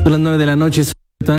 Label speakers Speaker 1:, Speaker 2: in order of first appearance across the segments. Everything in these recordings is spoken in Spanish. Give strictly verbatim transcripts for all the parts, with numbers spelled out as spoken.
Speaker 1: A las nueve de la noche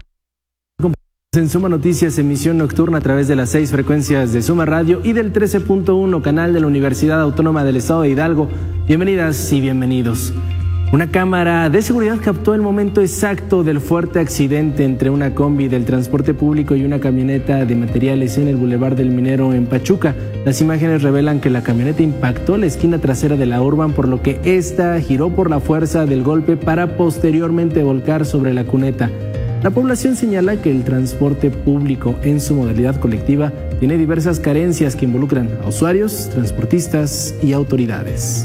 Speaker 1: en Suma Noticias, emisión nocturna a través de las seis frecuencias de Suma Radio y del trece punto uno canal de la Universidad Autónoma del Estado de Hidalgo. Bienvenidas y bienvenidos. Una cámara de seguridad captó el momento exacto del fuerte accidente entre una combi del transporte público y una camioneta de materiales en el Boulevard del Minero en Pachuca. Las imágenes revelan que la camioneta impactó la esquina trasera de la Urban, por lo que esta giró por la fuerza del golpe para posteriormente volcar sobre la cuneta. La población señala que el transporte público en su modalidad colectiva tiene diversas carencias que involucran a usuarios, transportistas y autoridades.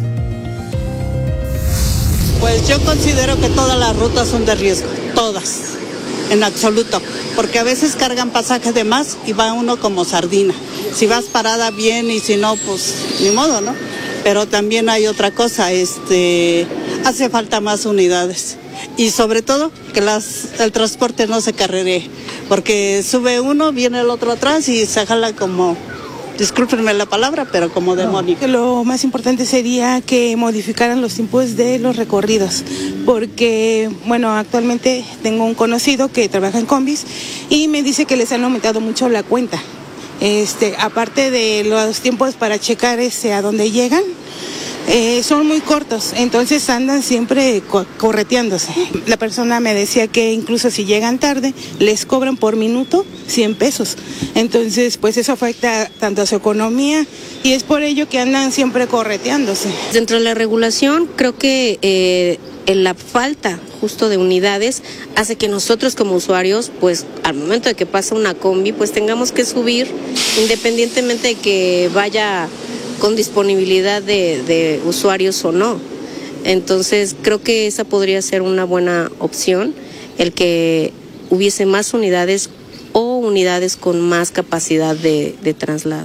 Speaker 2: Pues yo considero que todas las rutas son de riesgo, todas, en absoluto, porque a veces cargan pasajes de más y va uno como sardina. Si vas parada bien y si no, pues ni modo, ¿no? Pero también hay otra cosa, este, hace falta más unidades. Y sobre todo que las, el transporte no se carreree, porque sube uno, viene el otro atrás y se jala como, discúlpenme la palabra, pero como demonio.
Speaker 3: Lo más importante sería que modificaran los tiempos de los recorridos, porque, bueno, actualmente tengo un conocido que trabaja en combis y me dice que les han aumentado mucho la cuenta. Este, aparte de los tiempos para checar ese a dónde llegan, Eh, son muy cortos, entonces andan siempre co- correteándose. La persona me decía que incluso si llegan tarde, les cobran por minuto cien pesos. Entonces, pues eso afecta tanto a su economía y es por ello que andan siempre correteándose.
Speaker 4: Dentro de la regulación, creo que eh, en la falta justo de unidades hace que nosotros como usuarios, pues al momento de que pasa una combi, pues tengamos que subir, independientemente de que vaya con disponibilidad de, de usuarios o no. Entonces creo que esa podría ser una buena opción, el que hubiese más unidades o unidades con más capacidad de, de traslado.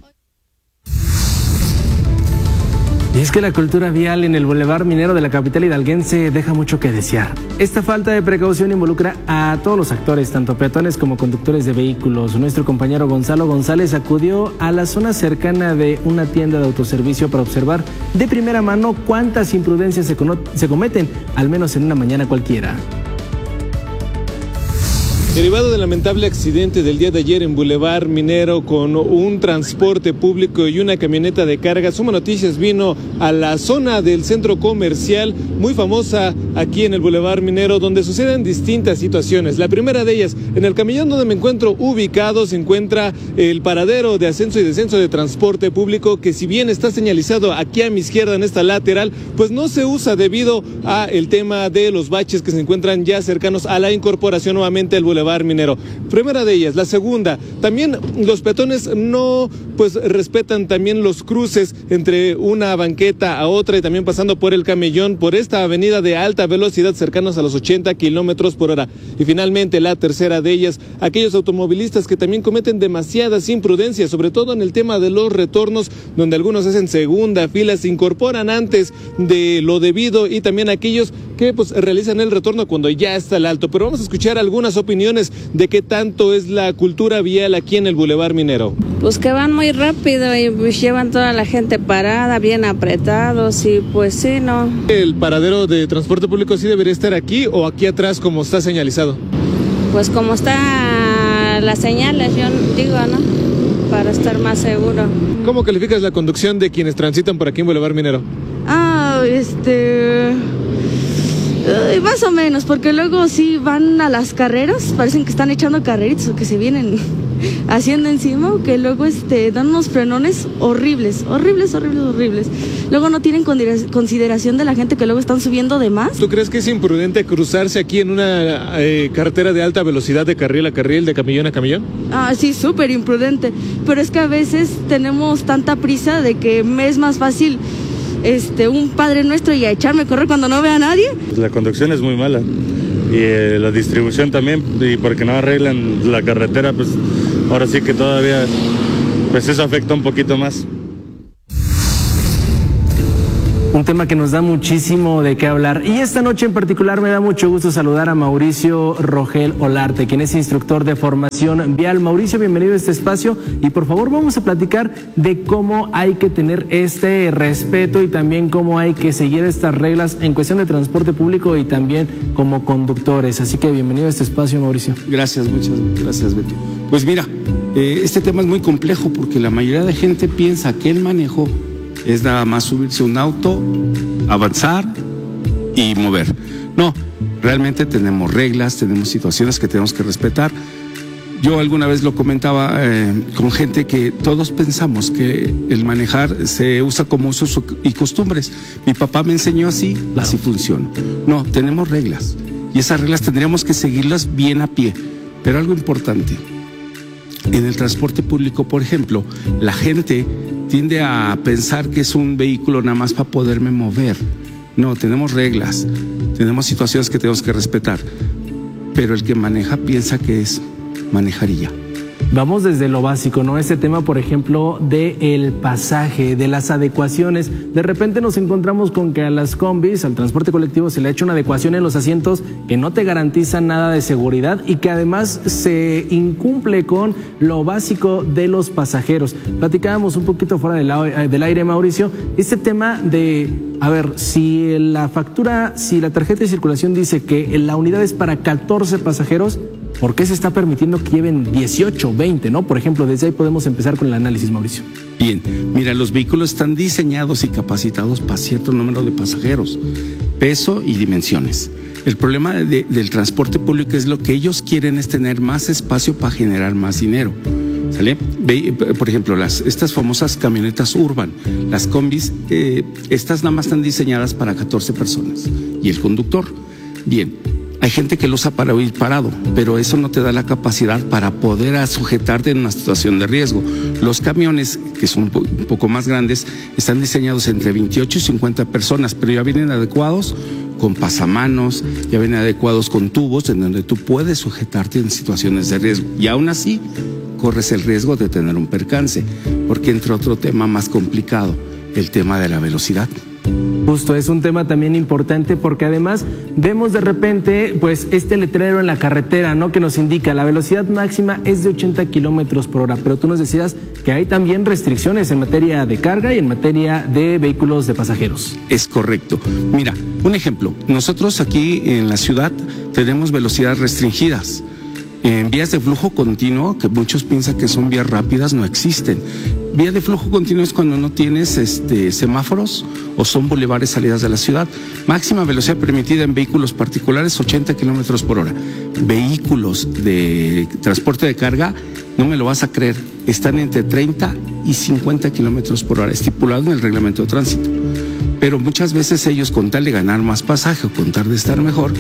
Speaker 1: Y es que la cultura vial en el Boulevard Minero de la capital hidalguense deja mucho que desear. Esta falta de precaución involucra a todos los actores, tanto peatones como conductores de vehículos. Nuestro compañero Gonzalo González acudió a la zona cercana de una tienda de autoservicio para observar de primera mano cuántas imprudencias se, se cometen, al menos en una mañana cualquiera.
Speaker 5: Derivado del lamentable accidente del día de ayer en Boulevard Minero con un transporte público y una camioneta de carga, Suma Noticias vino a la zona del centro comercial muy famosa aquí en el Boulevard Minero, donde suceden distintas situaciones. La primera de ellas, en el camellón donde me encuentro ubicado, se encuentra el paradero de ascenso y descenso de transporte público, que si bien está señalizado aquí a mi izquierda en esta lateral, pues no se usa debido a el tema de los baches que se encuentran ya cercanos a la incorporación nuevamente al Boulevard Minero. Primera de ellas. La segunda, también los peatones no pues respetan también los cruces entre una banqueta a otra y también pasando por el camellón por esta avenida de alta velocidad cercanos a los ochenta kilómetros por hora. Y finalmente la tercera de ellas, aquellos automovilistas que también cometen demasiadas imprudencias, sobre todo en el tema de los retornos, donde algunos hacen segunda fila, se incorporan antes de lo debido, y también aquellos que pues realizan el retorno cuando ya está el alto. Pero vamos a escuchar algunas opiniones de qué tanto es la cultura vial aquí en el Boulevard Minero.
Speaker 6: Pues que van muy rápido y pues llevan toda la gente parada, bien apretados, y pues sí, ¿no?
Speaker 5: ¿El paradero de transporte público sí debería estar aquí o aquí atrás como está señalizado?
Speaker 6: Pues como está las señales, yo digo, ¿no? Para estar más seguro.
Speaker 5: ¿Cómo calificas la conducción de quienes transitan por aquí en Boulevard Minero?
Speaker 7: Ah, este... Ay, más o menos, porque luego sí van a las carreras, parecen que están echando carreritos o que se vienen haciendo encima, o que luego este, dan unos frenones horribles, horribles, horribles, horribles. Luego no tienen consideración de la gente que luego están subiendo de más.
Speaker 5: ¿Tú crees que es imprudente cruzarse aquí en una eh, carretera de alta velocidad de carril a carril, de camellón a camellón?
Speaker 7: Ah, sí, súper imprudente, pero es que a veces tenemos tanta prisa de que me es más fácil Este, un Padre Nuestro y a echarme a correr cuando no vea a nadie.
Speaker 8: La conducción es muy mala y eh, la distribución también, y porque no arreglan la carretera, pues ahora sí que todavía pues eso afecta un poquito más.
Speaker 1: Un tema que nos da muchísimo de qué hablar. Y esta noche en particular me da mucho gusto saludar a Mauricio Rogel Olarte, quien es instructor de formación vial. Mauricio, bienvenido a este espacio y por favor vamos a platicar de cómo hay que tener este respeto y también cómo hay que seguir estas reglas en cuestión de transporte público y también como conductores. Así que bienvenido a este espacio, Mauricio.
Speaker 9: Gracias, muchas gracias, Beto. Pues mira, eh, este tema es muy complejo porque la mayoría de gente piensa que el manejo es nada más subirse a un auto, avanzar y mover. No, realmente tenemos reglas, tenemos situaciones que tenemos que respetar. Yo alguna vez lo comentaba eh, con gente que todos pensamos que el manejar se usa como usos y costumbres. Mi papá me enseñó así, claro. Así funciona. No, tenemos reglas y esas reglas tendríamos que seguirlas bien a pie. Pero algo importante, en el transporte público, por ejemplo, la gente tiende a pensar que es un vehículo nada más para poderme mover. No, tenemos reglas, tenemos situaciones que tenemos que respetar, pero el que maneja piensa que es manejar y ya.
Speaker 1: Vamos desde lo básico, ¿no? Ese tema, por ejemplo, del pasaje, de las adecuaciones. De repente nos encontramos con que a las combis, al transporte colectivo, se le ha hecho una adecuación en los asientos que no te garantiza nada de seguridad y que además se incumple con lo básico de los pasajeros. Platicábamos un poquito fuera del, del aire, Mauricio, este tema de, a ver, si la factura, si la tarjeta de circulación dice que la unidad es para catorce pasajeros, ¿por qué se está permitiendo que lleven dieciocho, veinte, no? Por ejemplo, desde ahí podemos empezar con el análisis, Mauricio.
Speaker 9: Bien, mira, los vehículos están diseñados y capacitados para cierto número de pasajeros, peso y dimensiones. El problema de, del transporte público es lo que ellos quieren es tener más espacio para generar más dinero. ¿Sale? Por ejemplo, las, estas famosas camionetas urban, las combis, eh, estas nada más están diseñadas para catorce personas y el conductor. Bien. Hay gente que lo usa para ir parado, pero eso no te da la capacidad para poder sujetarte en una situación de riesgo. Los camiones, que son un, po un poco más grandes, están diseñados entre veintiocho y cincuenta personas, pero ya vienen adecuados con pasamanos, ya vienen adecuados con tubos en donde tú puedes sujetarte en situaciones de riesgo. Y aún así, corres el riesgo de tener un percance, porque entra otro tema más complicado, el tema de la velocidad.
Speaker 1: Justo, es un tema también importante porque además vemos de repente pues este letrero en la carretera, ¿no? Que nos indica la velocidad máxima es de ochenta kilómetros por hora, pero tú nos decías que hay también restricciones en materia de carga y en materia de vehículos de pasajeros.
Speaker 9: Es correcto. Mira, un ejemplo, nosotros aquí en la ciudad tenemos velocidades restringidas. En vías de flujo continuo, que muchos piensan que son vías rápidas, no existen. Vía de flujo continuo es cuando no tienes este, semáforos o son bulevares salidas de la ciudad. Máxima velocidad permitida en vehículos particulares, ochenta kilómetros por hora. Vehículos de transporte de carga, no me lo vas a creer, están entre treinta y cincuenta kilómetros por hora, estipulado en el reglamento de tránsito. Pero muchas veces ellos, con tal de ganar más pasaje o con tal de estar mejor,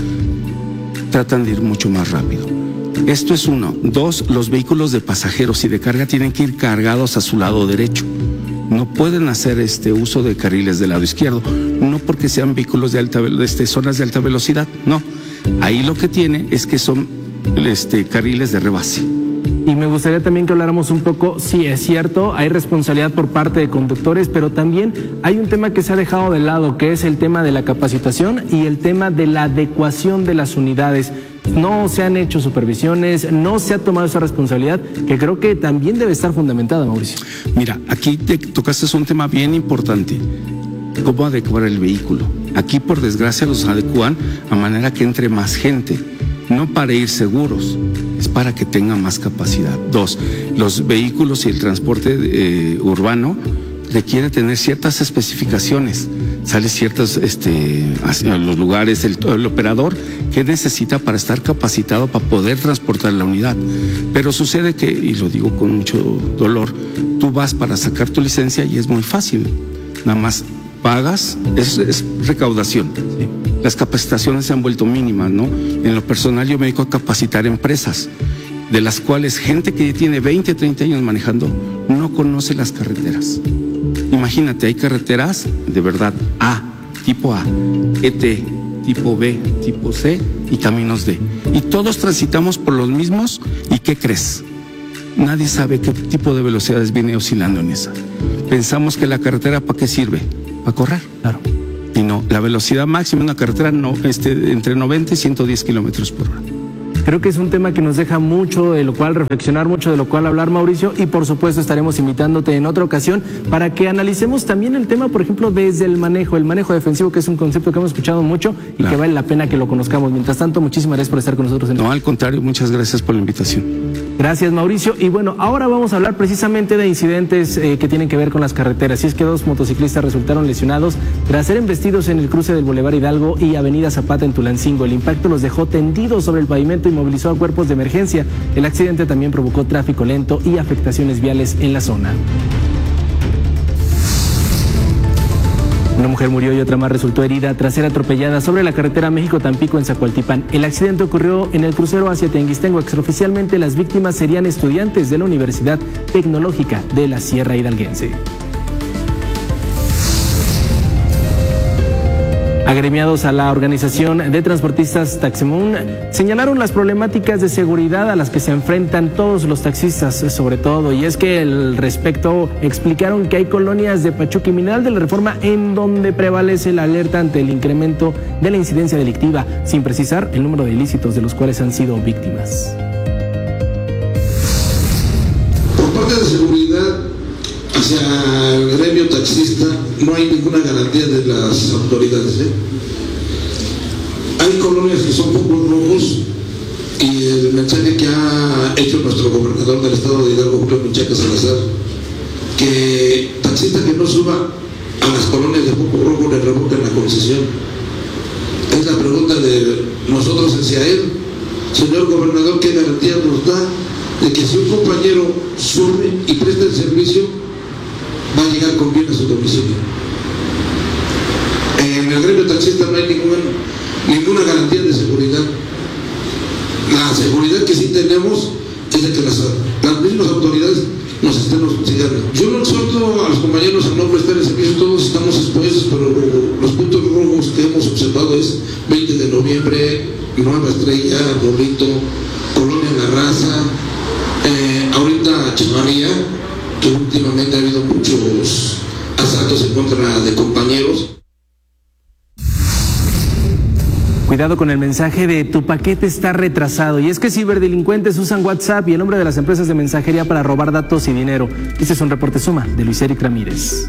Speaker 9: tratan de ir mucho más rápido. Esto es uno. Dos, los vehículos de pasajeros y de carga tienen que ir cargados a su lado derecho. No pueden hacer este uso de carriles del lado izquierdo, no porque sean vehículos de alta este, zonas de alta velocidad, no. Ahí lo que tiene es que son este, carriles de rebase.
Speaker 1: Y me gustaría también que habláramos un poco, sí, es cierto, hay responsabilidad por parte de conductores, pero también hay un tema que se ha dejado de lado, que es el tema de la capacitación y el tema de la adecuación de las unidades. No se han hecho supervisiones, no se ha tomado esa responsabilidad, que creo que también debe estar fundamentada, Mauricio.
Speaker 9: Mira, aquí te tocaste un tema bien importante, cómo adecuar el vehículo. Aquí, por desgracia, los adecuan a manera que entre más gente, no para ir seguros, es para que tengan más capacidad. Dos, los vehículos y el transporte eh, urbano requiere tener ciertas especificaciones, sale ciertos, este, los lugares, el, el operador que necesita para estar capacitado para poder transportar la unidad. Pero sucede que, y lo digo con mucho dolor, tú vas para sacar tu licencia y es muy fácil, nada más pagas, es, es recaudación. Sí. Las capacitaciones se han vuelto mínimas, ¿no? En lo personal yo me dedico a capacitar empresas, de las cuales gente que tiene veinte, treinta años manejando no conoce las carreteras. Imagínate, hay carreteras de verdad A, tipo A, E T, tipo B, tipo C y caminos D. Y todos transitamos por los mismos. ¿Y qué crees? Nadie sabe qué tipo de velocidades viene oscilando en esa. Pensamos que la carretera, ¿para qué sirve? Para correr.
Speaker 1: Claro.
Speaker 9: Y no, la velocidad máxima en una carretera no, este, entre noventa y ciento diez kilómetros por hora.
Speaker 1: Creo que es un tema que nos deja mucho de lo cual reflexionar, mucho de lo cual hablar, Mauricio, y por supuesto estaremos invitándote en otra ocasión para que analicemos también el tema, por ejemplo, desde el manejo, el manejo defensivo, que es un concepto que hemos escuchado mucho y claro, que vale la pena que lo conozcamos. Mientras tanto, muchísimas gracias por estar con nosotros. En
Speaker 9: no, al contrario, muchas gracias por la invitación.
Speaker 1: Gracias, Mauricio. Y bueno, ahora vamos a hablar precisamente de incidentes eh, que tienen que ver con las carreteras. Y es que dos motociclistas resultaron lesionados tras ser embestidos en el cruce del Boulevard Hidalgo y Avenida Zapata en Tulancingo. El impacto los dejó tendidos sobre el pavimento y movilizó a cuerpos de emergencia. El accidente también provocó tráfico lento y afectaciones viales en la zona. Una mujer murió y otra más resultó herida tras ser atropellada sobre la carretera México-Tampico en Zacualtipán. El accidente ocurrió en el crucero hacia Tenguistengo. Extraoficialmente, las víctimas serían estudiantes de la Universidad Tecnológica de la Sierra Hidalguense. Agremiados a la Organización de Transportistas Taximún señalaron las problemáticas de seguridad a las que se enfrentan todos los taxistas, sobre todo, y es que al respecto explicaron que hay colonias de Pachuca y Mineral de la Reforma en donde prevalece la alerta ante el incremento de la incidencia delictiva, sin precisar el número de ilícitos de los cuales han sido víctimas.
Speaker 10: Por parte de seguridad hacia el gremio taxista no hay ninguna garantía de las autoridades, ¿eh? Hay colonias que son focos rojos y el mensaje que ha hecho nuestro gobernador del estado de Hidalgo, Julio Menchaca Salazar, que taxista que no suba a las colonias de foco rojo le revocan la concesión. Es la pregunta de nosotros hacia él. Señor gobernador, ¿qué garantía nos da de que si un compañero sube y presta el servicio va a llegar con bien a su domicilio? En el gremio taxista no hay ninguna, ninguna garantía de seguridad. La seguridad que sí tenemos es de que las, las mismas autoridades nos estén auxiliando. Yo no exhorto a los compañeros a no prestar el servicio, todos estamos expuestos, pero los puntos rojos que hemos observado es veinte de noviembre, Nueva Estrella, Rolito, Colonia La Raza, eh, ahorita Chavarría, que últimamente ha habido muchos asaltos en contra de compañeros.
Speaker 1: Cuidado con el mensaje de tu paquete está retrasado. Y es que ciberdelincuentes usan WhatsApp y el nombre de las empresas de mensajería para robar datos y dinero. Este es un reporte Suma de Luis Eric Ramírez.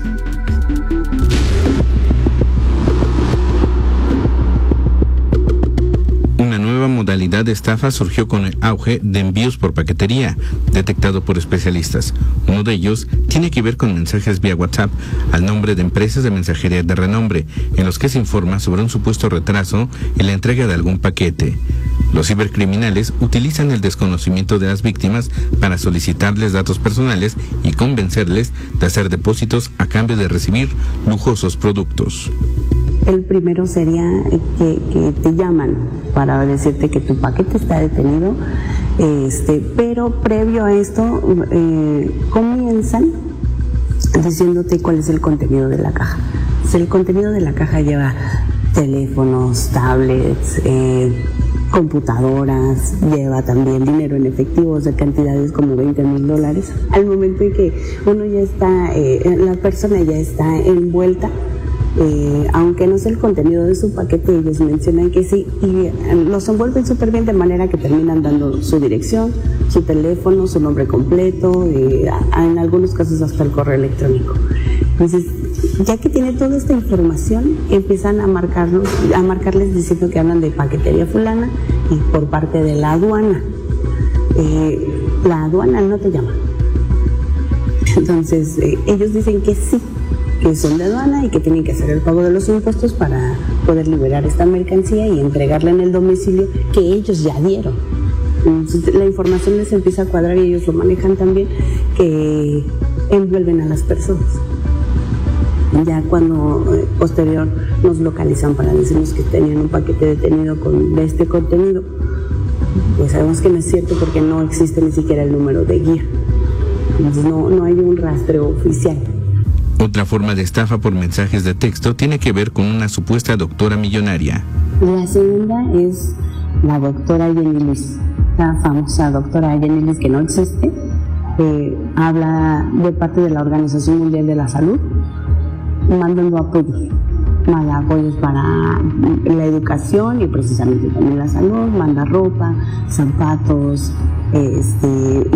Speaker 11: Modalidad de estafa surgió con el auge de envíos por paquetería, detectado por especialistas. Uno de ellos tiene que ver con mensajes vía WhatsApp al nombre de empresas de mensajería de renombre, en los que se informa sobre un supuesto retraso en la entrega de algún paquete. Los cibercriminales utilizan el desconocimiento de las víctimas para solicitarles datos personales y convencerles de hacer depósitos a cambio de recibir lujosos productos.
Speaker 12: El primero sería que, que te llaman para decirte que tu paquete está detenido, este, pero previo a esto eh, comienzan diciéndote cuál es el contenido de la caja. Si el contenido de la caja lleva teléfonos, tablets, eh, computadoras, lleva también dinero en efectivo de cantidades como veinte mil dólares. Al momento en que uno ya está, eh, la persona ya está envuelta, Eh, aunque no sé el contenido de su paquete, ellos mencionan que sí y los envuelven súper bien, de manera que terminan dando su dirección, su teléfono, su nombre completo, eh, en algunos casos hasta el correo electrónico. Entonces, ya que tiene toda esta información, empiezan a marcarlos, a marcarles diciendo que hablan de paquetería fulana y por parte de la aduana. Eh, la aduana no te llama. Entonces, eh, ellos dicen que sí, que son de aduana y que tienen que hacer el pago de los impuestos para poder liberar esta mercancía y entregarla en el domicilio que ellos ya dieron. Entonces, la información les empieza a cuadrar y ellos lo manejan también, que envuelven a las personas. Ya cuando eh, posterior nos localizan para decirnos que tenían un paquete detenido con de este contenido, pues sabemos que no es cierto porque no existe ni siquiera el número de guía. Entonces no, no hay un rastreo oficial.
Speaker 11: Otra forma de estafa por mensajes de texto tiene que ver con una supuesta doctora millonaria.
Speaker 12: La segunda es la doctora Jenny Luis, la famosa doctora Jenny Luis que no existe. Eh, habla de parte de la Organización Mundial de la Salud, mandando apoyos. manda apoyos para la educación y precisamente también la salud, manda ropa, zapatos, este